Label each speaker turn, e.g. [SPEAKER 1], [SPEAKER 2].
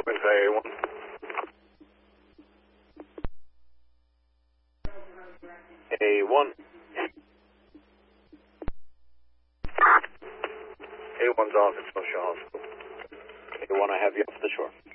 [SPEAKER 1] A1. A1. A1's off at Social Hospital. A1, I have you off the shore.